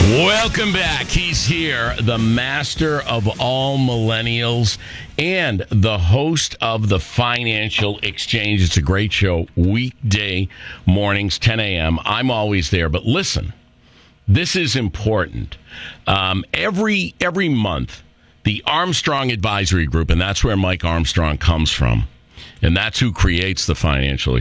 Welcome back. He's here, the master of all millennials and the host of the Financial Exchange. It's a great show, weekday mornings, 10 a.m. I'm always there. But listen, this is important. Every month, the Armstrong Advisory Group, and that's where Mike Armstrong comes from, and that's who creates the Financial